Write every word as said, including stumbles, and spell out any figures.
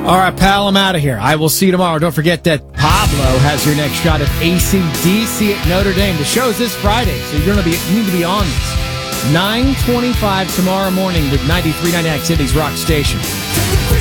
All right, pal, I'm out of here. I will see you tomorrow. Don't forget that Pablo has your next shot at A C D C at Notre Dame. The show is this Friday, so you're gonna be you need to be on this. nine twenty-five tomorrow morning with ninety-three point nine City's Rock Station.